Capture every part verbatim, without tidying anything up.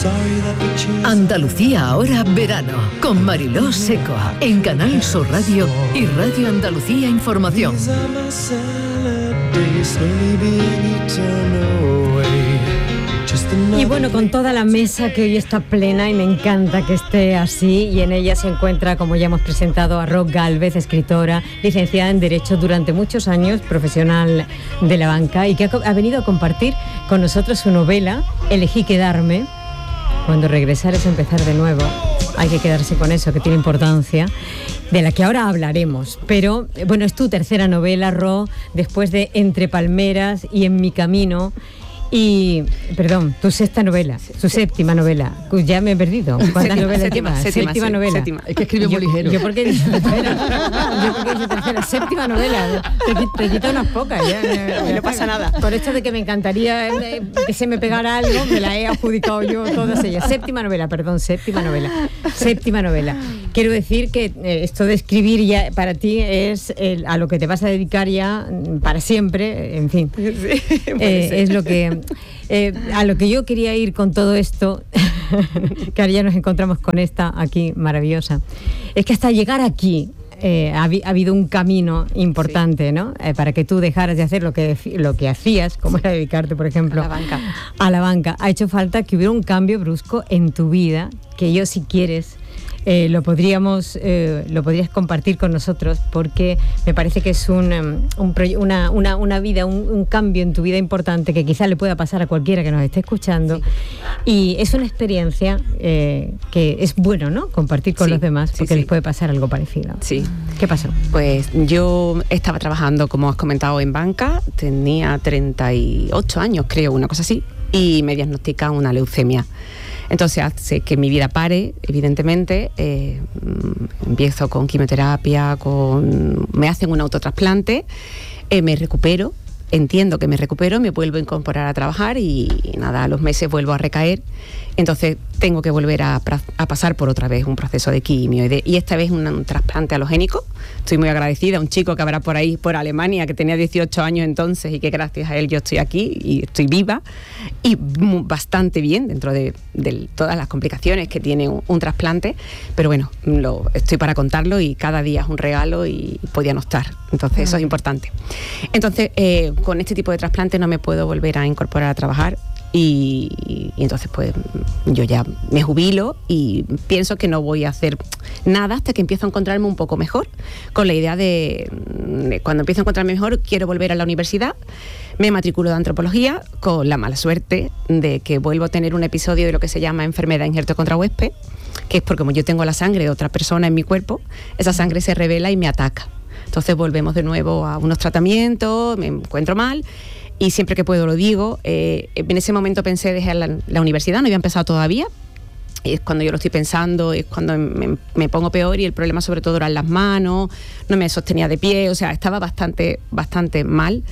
Andalucía ahora verano con Mariló Secoa en Canal Sur Radio y Radio Andalucía Información. Y bueno, con toda la mesa que hoy está plena y me encanta que esté así, y en ella se encuentra, como ya hemos presentado, a Ros Gálvez, escritora, licenciada en Derecho durante muchos años, profesional de la banca, y que ha, ha venido a compartir con nosotros su novela Elegí quedarme. Cuando regresar es empezar de nuevo. Hay que quedarse con eso, que tiene importancia, de la que ahora hablaremos. Pero, bueno, es tu tercera novela, Ro, después de Entre palmeras y En mi camino. Y, perdón, tu sexta novela, tu séptima novela. Ya me he perdido. ¿Cuántas séptima, novelas séptima, llevas? Séptima, séptima novela. Séptima. Es que escribe muy Yo, ligero. yo porque dije tercera. Yo porque dije tercera. Séptima novela. Te, qui- te quito unas pocas. Ya, ya, ya. No pasa nada. Por esto de que me encantaría eh, que se me pegara algo, me la he adjudicado yo todas ellas. Séptima novela, perdón, séptima novela. Séptima novela. Quiero decir que eh, esto de escribir ya para ti es el, a lo que te vas a dedicar ya mm, para siempre, en fin. Sí, Eh, es lo que eh, a lo que yo quería ir con todo esto, que ahora ya nos encontramos con esta aquí maravillosa, es que hasta llegar aquí eh, ha, ha habido un camino importante, sí, ¿no? Eh, para que tú dejaras de hacer lo que lo que hacías, como era dedicarte, por ejemplo, a la banca. A la banca. Ha hecho falta que hubiera un cambio brusco en tu vida, que yo, si quieres, Eh, lo podríamos eh, lo podrías compartir con nosotros, porque me parece que es un, um, un proye- una, una, una vida, un, un cambio en tu vida importante que quizás le pueda pasar a cualquiera que nos esté escuchando, sí. Y es una experiencia eh, que es bueno, ¿no?, compartir con, sí, los demás, porque sí, sí, les puede pasar algo parecido. Sí. ¿Qué pasó? Pues yo estaba trabajando, como has comentado, en banca, tenía treinta y ocho años, creo, una cosa así, y me diagnostican una leucemia. Entonces hace que mi vida pare, evidentemente. Eh, empiezo con quimioterapia, con me hacen un autotrasplante, eh, me recupero, entiendo que me recupero, me vuelvo a incorporar a trabajar y, y nada, a los meses vuelvo a recaer. Entonces tengo que volver a, a pasar por otra vez un proceso de quimio y, de, y esta vez un, un trasplante halogénico. Estoy muy agradecida a un chico que habrá por ahí, por Alemania, que tenía dieciocho años entonces, y que gracias a él yo estoy aquí y estoy viva y muy, bastante bien dentro de, de todas las complicaciones que tiene un, un trasplante. Pero bueno, lo, estoy para contarlo y cada día es un regalo y podía no estar. Entonces eso es importante. Entonces eh, con este tipo de trasplante no me puedo volver a incorporar a trabajar. Y, y entonces pues yo ya me jubilo y pienso que no voy a hacer nada hasta que empiezo a encontrarme un poco mejor, con la idea de, de cuando empiezo a encontrarme mejor quiero volver a la universidad. Me matriculo de antropología con la mala suerte de que vuelvo a tener un episodio de lo que se llama enfermedad injerto contra huésped, que es porque como yo tengo la sangre de otra persona en mi cuerpo, esa sangre se revela y me ataca. Entonces volvemos de nuevo a unos tratamientos, me encuentro mal. Y siempre que puedo lo digo. Eh, en ese momento pensé dejar la, la universidad, no había empezado todavía. Es cuando yo lo estoy pensando, es cuando me, me pongo peor, y el problema sobre todo eran las manos, no me sostenía de pie, o sea, estaba bastante, bastante mal.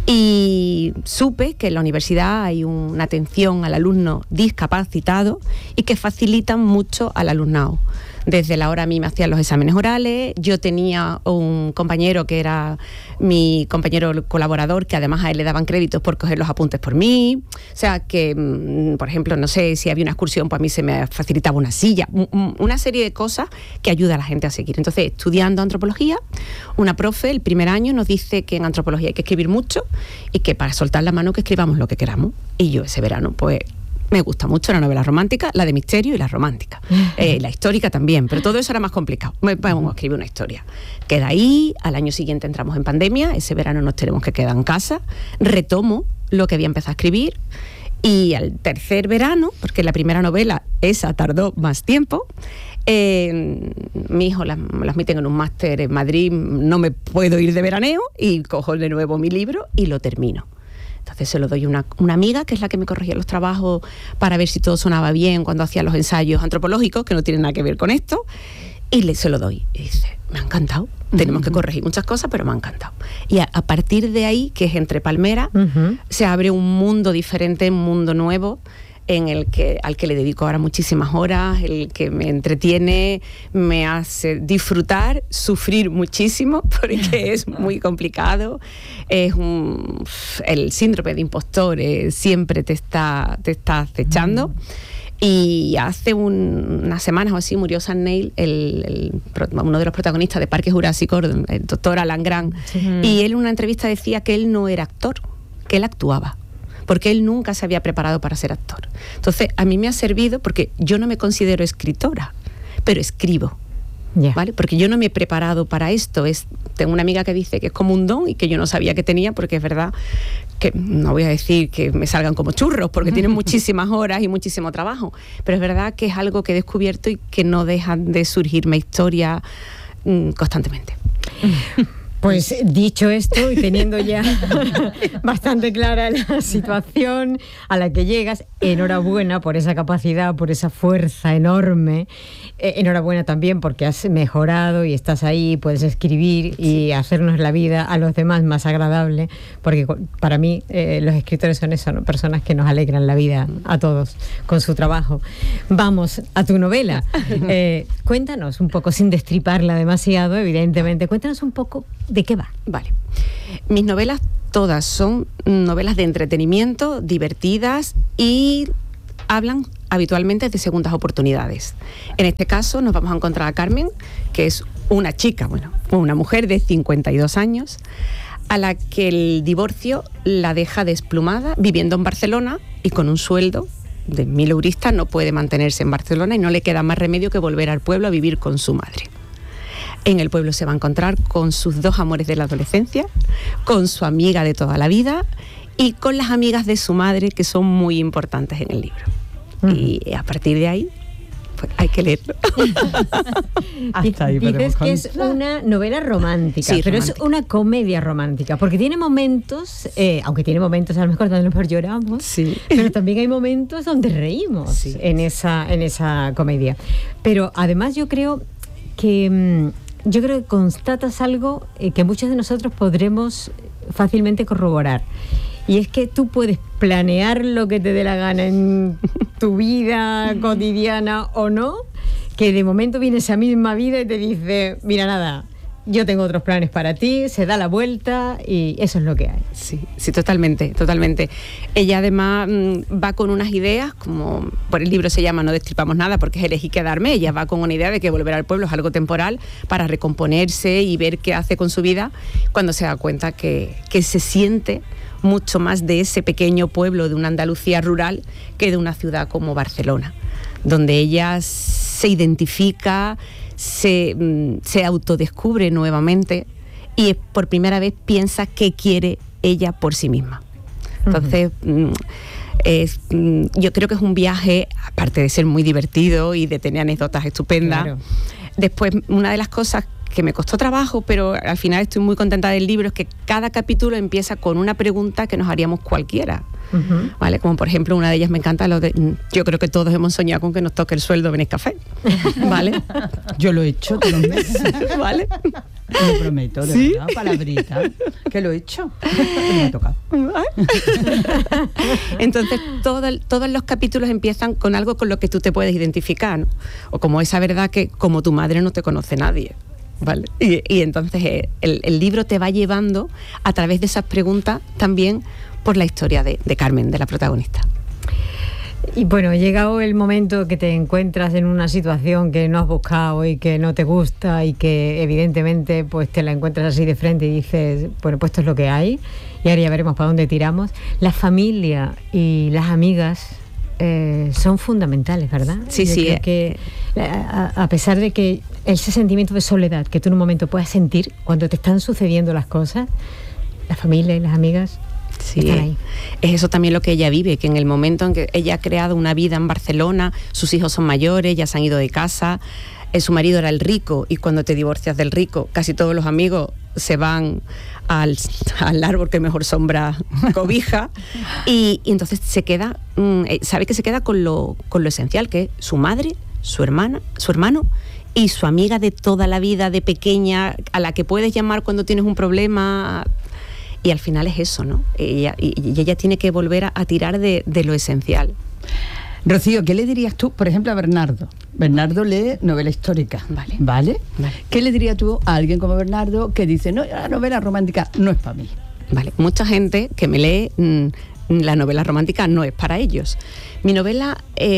Y supe que en la universidad hay una atención al alumno discapacitado y que facilitan mucho al alumnado. Desde la hora a mí me hacían los exámenes orales, yo tenía un compañero que era mi compañero colaborador, que además a él le daban créditos por coger los apuntes por mí. O sea que, por ejemplo, no sé, si había una excursión, pues a mí se me facilitaba una silla, una serie de cosas que ayuda a la gente a seguir. Entonces, estudiando antropología, una profe el primer año nos dice que en antropología hay que escribir mucho y que para soltar la mano que escribamos lo que queramos. Y yo ese verano, pues... me gusta mucho la novela romántica, la de misterio y la romántica. Eh, la histórica también, pero todo eso era más complicado. Vamos a escribir una historia. Queda ahí, al año siguiente entramos en pandemia, ese verano nos tenemos que quedar en casa, retomo lo que había empezado a escribir, y al tercer verano, porque la primera novela, esa tardó más tiempo, eh, mi hijo las, las meten en un máster en Madrid, no me puedo ir de veraneo, y cojo de nuevo mi libro y lo termino. Entonces se lo doy a una, una amiga, que es la que me corregía los trabajos para ver si todo sonaba bien cuando hacía los ensayos antropológicos, que no tienen nada que ver con esto, y le, se lo doy. Y dice, me ha encantado, tenemos uh-huh. que corregir muchas cosas, pero me ha encantado. Y a, a partir de ahí, que es Entre palmeras, uh-huh. se abre un mundo diferente, un mundo nuevo, en el que, al que le dedico ahora muchísimas horas, el que me entretiene, me hace disfrutar, sufrir muchísimo, porque es muy complicado. Es un, el síndrome de impostor eh, siempre te está, te está acechando. Y hace un, unas semanas o así murió Sam Neill, el, el, uno de los protagonistas de Parque Jurásico, el doctor Alan Grant. Sí. Y él en una entrevista decía que él no era actor, que él actuaba, porque él nunca se había preparado para ser actor. Entonces, a mí me ha servido, porque yo no me considero escritora, pero escribo. Yeah. ¿Vale? Porque yo no me he preparado para esto. Es, tengo una amiga que dice que es como un don y que yo no sabía que tenía, porque es verdad que no voy a decir que me salgan como churros, porque tienen muchísimas horas y muchísimo trabajo, pero es verdad que es algo que he descubierto y que no dejan de surgirme historias mmm, constantemente. Pues dicho esto y teniendo ya bastante clara la situación a la que llegas, enhorabuena por esa capacidad, por esa fuerza enorme. Eh, enhorabuena también porque has mejorado y estás ahí, puedes escribir y hacernos la vida a los demás más agradable, porque para mí eh, los escritores son eso, ¿no? Personas que nos alegran la vida a todos con su trabajo. Vamos a tu novela. Eh, cuéntanos un poco, sin destriparla demasiado, evidentemente, cuéntanos un poco ¿de qué va? Vale. Mis novelas todas son novelas de entretenimiento, divertidas y hablan habitualmente de segundas oportunidades. En este caso nos vamos a encontrar a Carmen, que es una chica, bueno, una mujer de cincuenta y dos años, a la que el divorcio la deja desplumada, viviendo en Barcelona y con un sueldo de mil euristas no puede mantenerse en Barcelona y no le queda más remedio que volver al pueblo a vivir con su madre. En el pueblo se va a encontrar con sus dos amores de la adolescencia, con su amiga de toda la vida y con las amigas de su madre, que son muy importantes en el libro. Uh-huh. Y a partir de ahí, pues hay que leerlo. Hasta ahí dices que es una novela romántica, sí, pero romántica. Es una comedia romántica, porque tiene momentos, eh, aunque tiene momentos a lo mejor donde a lo mejor lloramos, sí. pero también hay momentos donde reímos sí. en, esa, en esa comedia. Pero además yo creo que... Yo creo que constatas algo eh, que muchos de nosotros podremos fácilmente corroborar. Y es que tú puedes planear lo que te dé la gana en tu vida cotidiana o no, que de momento viene esa misma vida y te dice, mira nada, yo tengo otros planes para ti, se da la vuelta y eso es lo que hay. Sí, sí, totalmente, totalmente. Ella además mmm, va con unas ideas, como por el libro se llama No destripamos nada, porque es elegí quedarme. Ella va con una idea de que volver al pueblo es algo temporal para recomponerse y ver qué hace con su vida, cuando se da cuenta que, que se siente mucho más de ese pequeño pueblo de una Andalucía rural que de una ciudad como Barcelona, donde ella se identifica, se, se autodescubre nuevamente y por primera vez piensa qué quiere ella por sí misma. Entonces, uh-huh. es, yo creo que es un viaje, aparte de ser muy divertido y de tener anécdotas estupendas. Claro. Después, una de las cosas que me costó trabajo, pero al final estoy muy contenta del libro, es que cada capítulo empieza con una pregunta que nos haríamos cualquiera. Uh-huh. ¿Vale? Como por ejemplo, una de ellas me encanta, lo de, yo creo que todos hemos soñado con que nos toque el sueldo en Nescafé, ¿vale? Yo lo he hecho todos los meses, ¿vale? Lo prometo, de ¿sí? verdad, palabrita, que lo he hecho. Me ha tocado. Entonces, todo, todos los capítulos empiezan con algo con lo que tú te puedes identificar, ¿no? O como esa verdad que como tu madre no te conoce nadie. ¿Vale? Y, y entonces eh, el, el libro te va llevando a través de esas preguntas también por la historia de, de Carmen, de la protagonista. Y bueno, llegado el momento que te encuentras en una situación que no has buscado y que no te gusta y que evidentemente pues te la encuentras así de frente y dices, bueno, pues esto es lo que hay y ahora ya veremos para dónde tiramos. La familia y las amigas eh, son fundamentales, ¿verdad? Sí, Yo sí. creo que a, a pesar de que ese sentimiento de soledad que tú en un momento puedas sentir cuando te están sucediendo las cosas, la familia y las amigas sí, están ahí. Es eso también lo que ella vive, que en el momento en que ella ha creado una vida en Barcelona, sus hijos son mayores, ya se han ido de casa, eh, su marido era el rico y cuando te divorcias del rico, casi todos los amigos se van al, al árbol que mejor sombra cobija y, y entonces se queda, mmm, sabe que se queda con lo, con lo esencial, que es su madre, su hermana, su hermano y su amiga de toda la vida, de pequeña, a la que puedes llamar cuando tienes un problema. Y al final es eso, ¿no? Ella, y, y ella tiene que volver a, a tirar de, de lo esencial. Rocío, ¿qué le dirías tú, por ejemplo, a Bernardo? Bernardo lee novela histórica, ¿vale? ¿Vale? Vale. ¿Qué le dirías tú a alguien como Bernardo que dice, no, la novela romántica no es para mí? Vale, mucha gente que me lee... Mmm, la novela romántica no es para ellos. Mi novela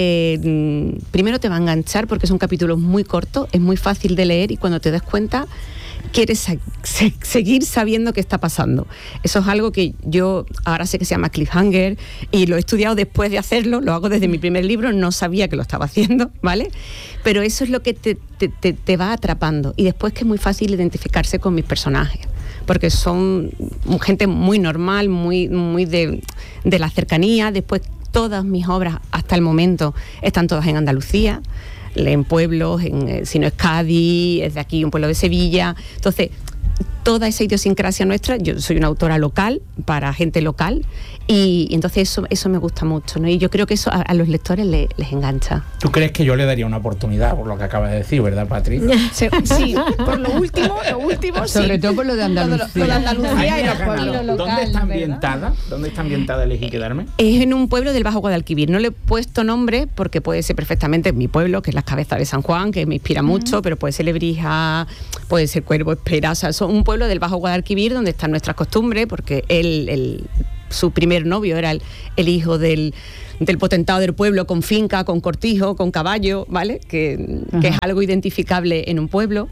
eh, primero te va a enganchar porque son capítulos muy cortos, es muy fácil de leer y cuando te das cuenta quieres se- se- seguir sabiendo qué está pasando. Eso es algo que yo ahora sé que se llama cliffhanger y lo he estudiado después de hacerlo, lo hago desde mi primer libro, no sabía que lo estaba haciendo, ¿vale? Pero eso es lo que te, te, te, te va atrapando y después que es muy fácil identificarse con mis personajes porque son gente muy normal, muy, muy de, de la cercanía. Después todas mis obras hasta el momento están todas en Andalucía, en pueblos, en, eh, si no es Cádiz, es de aquí un pueblo de Sevilla. Entonces, toda esa idiosincrasia nuestra, yo soy una autora local, para gente local, y, y entonces eso, eso me gusta mucho, ¿no? Y yo creo que eso a, a los lectores le, les engancha. ¿Tú crees que yo le daría una oportunidad por lo que acabas de decir, verdad, Patri? Sí, sí, por lo último, lo último, sí. Sobre todo por lo de Andalucía. Por lo de Andalucía y los pueblos. ¿Dónde local, está ¿verdad? ambientada? ¿Dónde está ambientada Elegí quedarme? Es en un pueblo del Bajo Guadalquivir. No le he puesto nombre porque puede ser perfectamente mi pueblo, que es las Cabezas de San Juan, que me inspira mucho, uh-huh. pero puede ser Lebrija, puede ser Cuervo Espera. O sea, son un pueblo del Bajo Guadalquivir donde están nuestras costumbres, porque él, él, su primer novio era el, el hijo del, del potentado del pueblo, con finca, con cortijo, con caballo, ¿vale? Que, uh-huh. que es algo identificable en un pueblo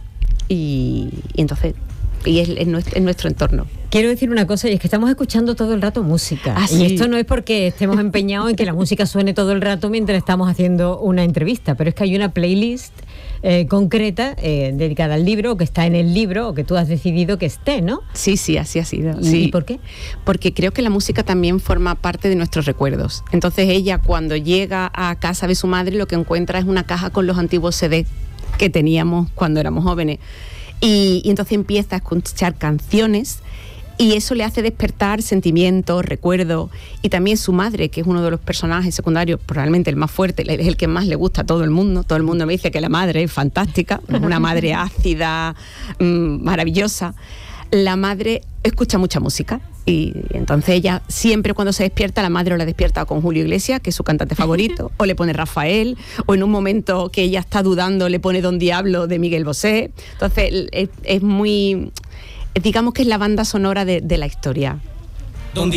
y, y entonces... y es, es, nuestro, es nuestro entorno. Quiero decir una cosa, y es que estamos escuchando todo el rato música. Ah, y sí. esto no es porque estemos empeñados en que la música suene todo el rato mientras estamos haciendo una entrevista, pero es que hay una playlist eh, concreta eh, dedicada al libro, o que está en el libro, o que tú has decidido que esté, ¿no? Sí, sí, así ha sido. ¿Y, sí. ¿y por qué? Porque creo que la música también forma parte de nuestros recuerdos. Entonces ella, cuando llega a casa de su madre, lo que encuentra es una caja con los antiguos C D que teníamos cuando éramos jóvenes. Y, y entonces empieza a escuchar canciones y eso le hace despertar sentimientos, recuerdos. Y también su madre, que es uno de los personajes secundarios, probablemente el más fuerte, es el que más le gusta a todo el mundo. Todo el mundo me dice que la madre es fantástica, es una madre ácida, mmm, maravillosa. La madre escucha mucha música y entonces ella siempre cuando se despierta, la madre o la despierta con Julio Iglesias, que es su cantante favorito, o le pone Rafael, o en un momento que ella está dudando le pone Don Diablo de Miguel Bosé. Entonces es, es muy, digamos que es la banda sonora de, de la historia.